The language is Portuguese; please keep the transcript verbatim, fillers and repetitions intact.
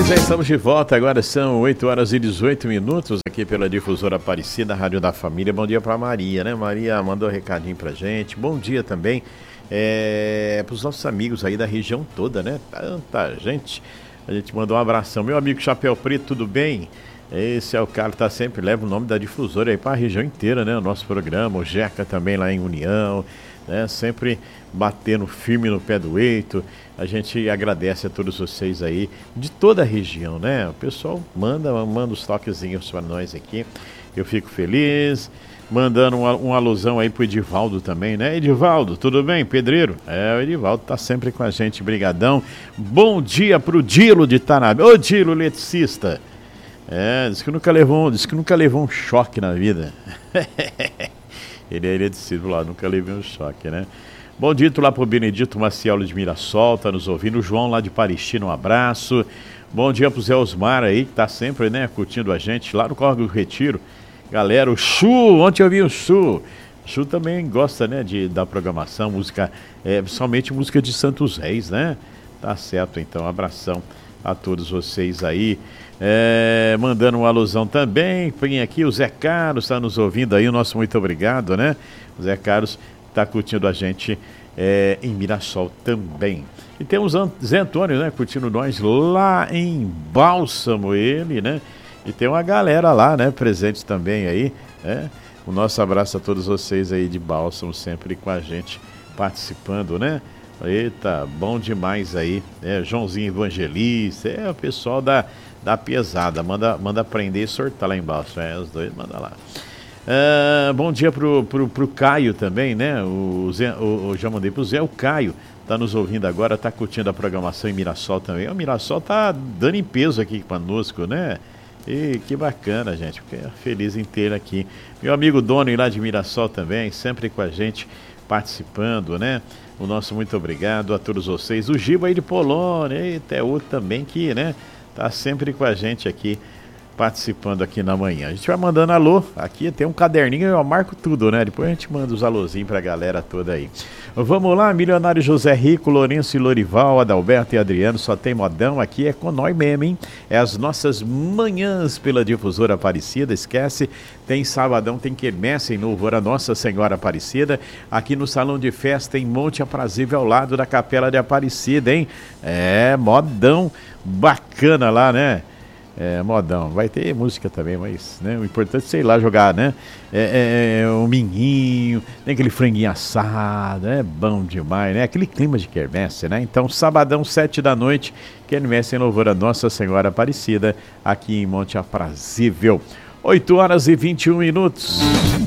Pois é, estamos de volta, agora são oito horas e dezoito minutos aqui pela Difusora Aparecida, Rádio da Família. Bom dia para Maria, né? Maria mandou um recadinho pra gente. Bom dia também é, para os nossos amigos aí da região toda, né? Tanta gente. A gente mandou um abração. Meu amigo Chapéu Preto, tudo bem? Esse é o cara que tá sempre, leva o nome da Difusora aí para a região inteira, né? O nosso programa, o Jeca também lá em União, né? Sempre batendo firme no pé do eito. A gente agradece a todos vocês aí de toda a região, né? O pessoal manda, manda os toquezinhos para nós aqui. Eu fico feliz. Mandando uma, uma alusão aí pro Edivaldo também, né? Edivaldo, tudo bem, pedreiro? É, o Edivaldo tá sempre com a gente, brigadão. Bom dia pro Dilo de Tanabe. Ô Dilo, eletricista. É, diz que nunca levou, diz que nunca levou um choque na vida. Ele é eletricista lá, nunca levou um choque, né? Bom dia lá pro Benedito Maciel de Mirassol, tá nos ouvindo. O João lá de Parixina, um abraço. Bom dia pro Zé Osmar aí, que tá sempre, né, curtindo a gente lá no Córrego do Retiro. Galera, o Chu, ontem eu vi o Chu. O Chu também gosta, né, de, da programação, música, é, principalmente música de Santos Reis, né? Tá certo, então, abração a todos vocês aí. É, mandando uma alusão também, vem aqui o Zé Carlos, está nos ouvindo aí, o nosso muito obrigado, né? O Zé Carlos está curtindo a gente é, em Mirassol também. E temos o Zé Antônio, né, curtindo nós lá em Bálsamo, ele, né? E tem uma galera lá, né, presente também aí, né? O nosso abraço a todos vocês aí de Bálsamo, sempre com a gente participando, né? Eita, bom demais aí, né? Joãozinho Evangelista, é o pessoal da, da pesada, manda, manda aprender e sortar lá embaixo, é, os dois manda lá. Ah, bom dia pro, pro, pro Caio também, né? O, Zé, o, o já mandei pro Zé, o Caio tá nos ouvindo agora, tá curtindo a programação em Mirassol também. O Mirassol tá dando em peso aqui conosco, né? E que bacana, gente, fiquei feliz em ter aqui. Meu amigo Doni lá de Mirassol também, sempre com a gente participando, né? O nosso muito obrigado a todos vocês. O Giba aí de Polônia, eita, é outro também que, né, tá sempre com a gente aqui, participando aqui na manhã. A gente vai mandando alô, aqui tem um caderninho, eu marco tudo, né? Depois a gente manda os alôzinhos pra galera toda aí. Vamos lá, Milionário José Rico, Lourenço e Lorival, Adalberto e Adriano, só tem modão, aqui é com nós mesmo, hein? É as nossas manhãs pela Difusora Aparecida, esquece, tem sabadão, tem quermesse em louvor a Nossa Senhora Aparecida, aqui no Salão de Festa em Monte Aprazível, ao lado da Capela de Aparecida, hein? É, modão, bacana lá, né? É, modão, vai ter música também, mas, né, o importante é, sei lá, jogar, né, é, é, um minguinho, tem aquele franguinho assado, é bom demais, né, aquele clima de quermesse, né, então, sabadão, sete da noite, quermesse em louvor a Nossa Senhora Aparecida, aqui em Monte Aprazível, oito horas e vinte e um minutos.